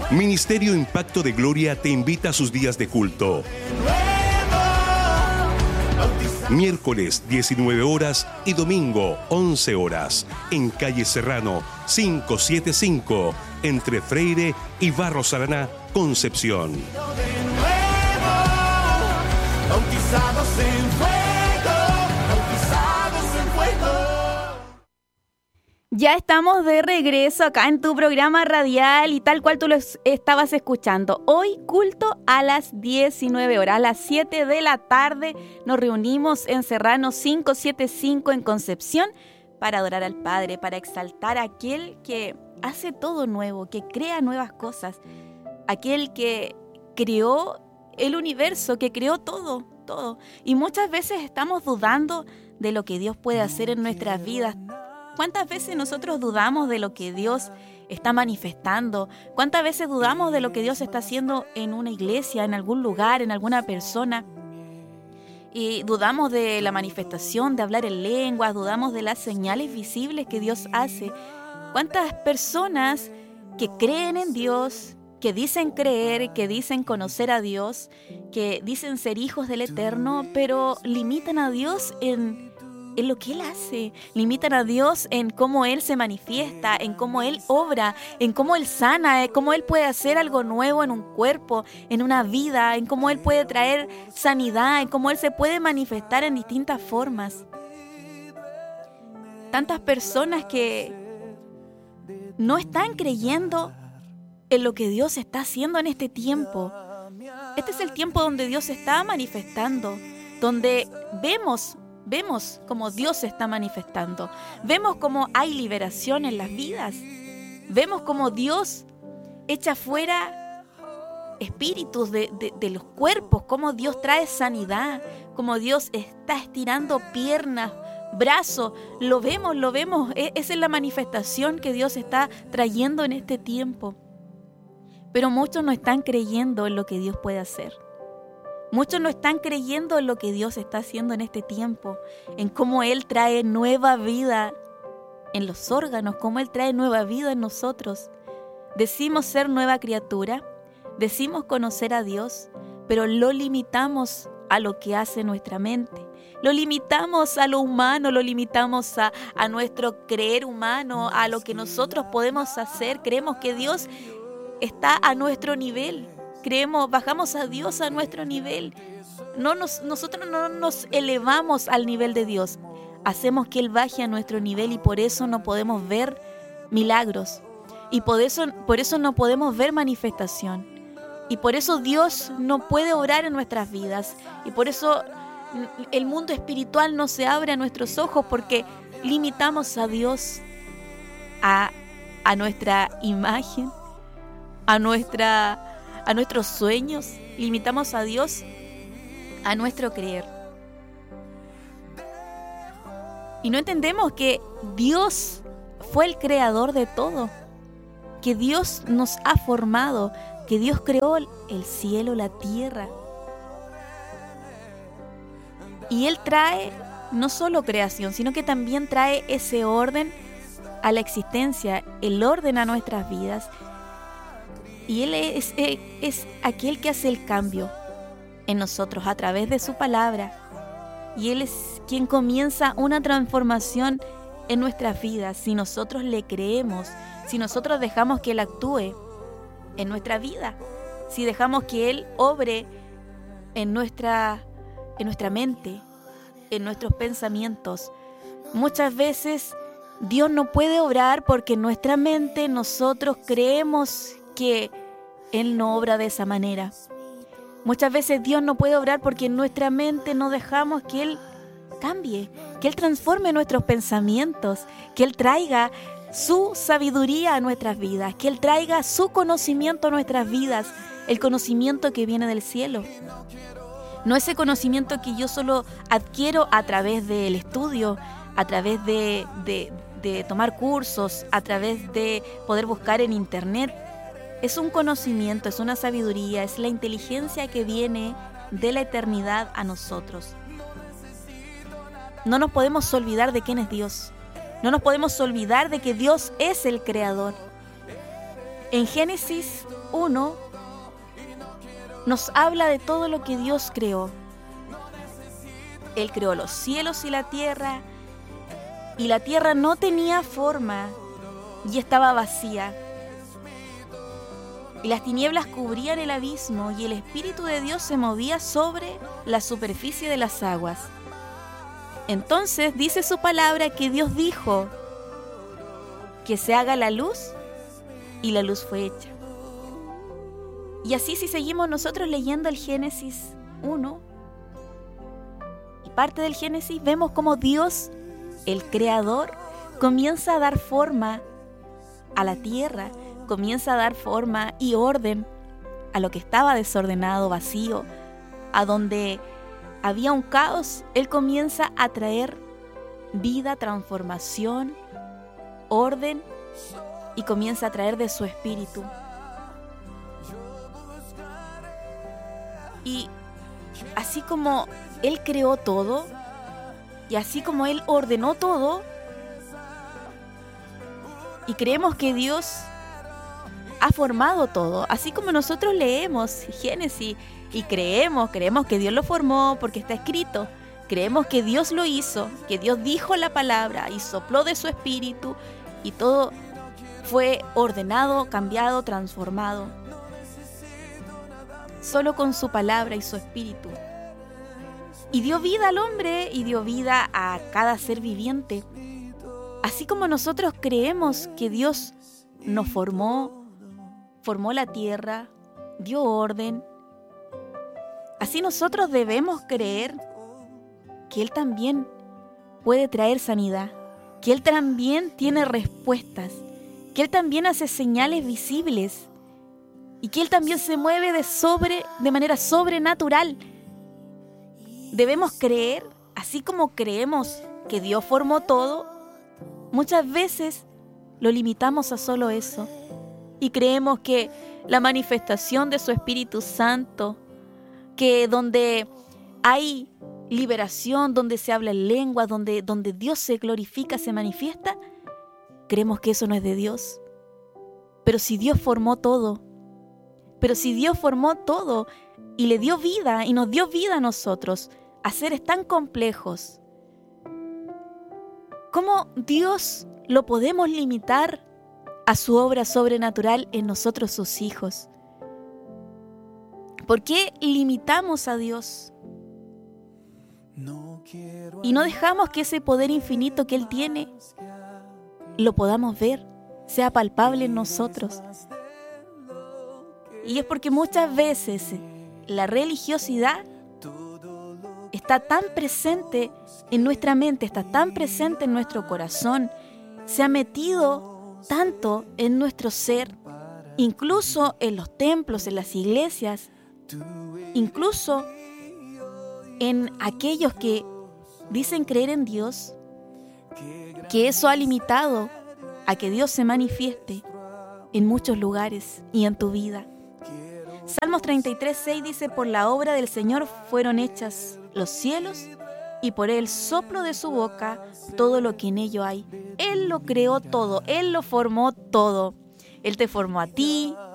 Ministerio Impacto de Gloria te invita a sus días de culto. Miércoles 19 horas y domingo 11 horas en calle Serrano 575 entre Freire y Barros Araná, Concepción. Ya estamos de regreso acá en tu programa radial y tal cual tú lo estabas escuchando. Hoy culto a las 19 horas, a las 7 de la tarde nos reunimos en Serrano 575 en Concepción para adorar al Padre, para exaltar a aquel que hace todo nuevo, que crea nuevas cosas, aquel que creó el universo, que creó todo. Y muchas veces estamos dudando de lo que Dios puede hacer en nuestras vidas. ¿Cuántas veces nosotros dudamos de lo que Dios está manifestando? ¿Cuántas veces dudamos de lo que Dios está haciendo en una iglesia, en algún lugar, en alguna persona? Y dudamos de la manifestación, de hablar en lenguas, dudamos de las señales visibles que Dios hace. ¿Cuántas personas que creen en Dios, que dicen creer, que dicen conocer a Dios, que dicen ser hijos del Eterno, pero limitan a Dios en lo que Él hace, limitan a Dios en cómo Él se manifiesta, en cómo Él obra, en cómo Él sana, en cómo Él puede hacer algo nuevo en un cuerpo, en una vida, en cómo Él puede traer sanidad, en cómo Él se puede manifestar en distintas formas? Tantas personas que no están creyendo en lo que Dios está haciendo en este tiempo. Este es el tiempo donde Dios se está manifestando, donde vemos cómo Dios se está manifestando. Vemos cómo hay liberación en las vidas. Vemos cómo Dios echa fuera espíritus de los cuerpos, cómo Dios trae sanidad, cómo Dios está estirando piernas, brazos. Lo vemos. Esa es la manifestación que Dios está trayendo en este tiempo. Pero muchos no están creyendo en lo que Dios puede hacer. Muchos no están creyendo en lo que Dios está haciendo en este tiempo, en cómo Él trae nueva vida en los órganos, cómo Él trae nueva vida en nosotros. Decimos ser nueva criatura, decimos conocer a Dios, pero lo limitamos a lo que hace nuestra mente. Lo limitamos a lo humano, lo limitamos a nuestro creer humano, a lo que nosotros podemos hacer. Creemos que Dios está a nuestro nivel. Bajamos a Dios a nuestro nivel. Nosotros no nos elevamos al nivel de Dios. Hacemos que Él baje a nuestro nivel y por eso no podemos ver milagros. Y por eso no podemos ver manifestación. Y por eso Dios no puede obrar en nuestras vidas. Y por eso el mundo espiritual no se abre a nuestros ojos, porque limitamos a Dios a nuestra imagen, a nuestros sueños, limitamos a Dios a nuestro creer. Y no entendemos que Dios fue el creador de todo, que Dios nos ha formado, que Dios creó el cielo, la tierra. Y Él trae no solo creación, sino que también trae ese orden a la existencia, el orden a nuestras vidas. Y Él es aquel que hace el cambio en nosotros a través de su palabra. Y Él es quien comienza una transformación en nuestras vidas. Si nosotros le creemos, si nosotros dejamos que Él actúe en nuestra vida, si dejamos que Él obre en nuestra mente, en nuestros pensamientos. Muchas veces Dios no puede obrar porque en nuestra mente nosotros creemos que Él no obra de esa manera. Muchas veces Dios no puede obrar porque en nuestra mente no dejamos que Él cambie, que Él transforme nuestros pensamientos, que Él traiga su sabiduría a nuestras vidas, que Él traiga su conocimiento a nuestras vidas, el conocimiento que viene del cielo. No ese conocimiento que yo solo adquiero a través del estudio, a través de tomar cursos, a través de poder buscar en internet. Es un conocimiento, es una sabiduría, es la inteligencia que viene de la eternidad a nosotros. No nos podemos olvidar de quién es Dios. No nos podemos olvidar de que Dios es el creador. En Génesis 1 nos habla de todo lo que Dios creó. Él creó los cielos y la tierra no tenía forma y estaba vacía. Y las tinieblas cubrían el abismo y el Espíritu de Dios se movía sobre la superficie de las aguas. Entonces dice su palabra que Dios dijo que se haga la luz y la luz fue hecha. Y así, si seguimos nosotros leyendo el Génesis 1 y parte del Génesis, vemos cómo Dios, el Creador, comienza a dar forma a la tierra, comienza a dar forma y orden a lo que estaba desordenado, vacío, a donde había un caos. Él comienza a traer vida, transformación, orden, y comienza a traer de su espíritu. Y así como Él creó todo, y así como Él ordenó todo, y creemos que Dios ha formado todo, así como nosotros leemos Génesis y creemos que Dios lo formó porque está escrito, creemos que Dios lo hizo, que Dios dijo la palabra y sopló de su espíritu y todo fue ordenado, cambiado, transformado, solo con su palabra y su espíritu. Y dio vida al hombre y dio vida a cada ser viviente. Así como nosotros creemos que Dios nos formó la tierra, dio orden, así nosotros debemos creer que Él también puede traer sanidad, que Él también tiene respuestas, que Él también hace señales visibles y que Él también se mueve de manera sobrenatural. Debemos creer, así como creemos que Dios formó todo, muchas veces lo limitamos a solo eso y creemos que la manifestación de su Espíritu Santo, que donde hay liberación, donde se habla en lengua, donde Dios se glorifica, se manifiesta, creemos que eso no es de Dios. Pero si Dios formó todo, y le dio vida y nos dio vida a nosotros, a seres tan complejos, ¿cómo Dios lo podemos limitar a su obra sobrenatural en nosotros, sus hijos? ¿Por qué limitamos a Dios? Y no dejamos que ese poder infinito que Él tiene lo podamos ver, sea palpable en nosotros. Y es porque muchas veces la religiosidad está tan presente en nuestra mente, está tan presente en nuestro corazón, se ha metido tanto en nuestro ser, incluso en los templos, en las iglesias, incluso en aquellos que dicen creer en Dios, que eso ha limitado a que Dios se manifieste en muchos lugares y en tu vida. Salmos 33:6 dice: por la obra del Señor fueron hechas los cielos, y por el soplo de su boca todo lo que en ello hay. Él lo creó todo, Él lo formó todo. Él te formó a ti,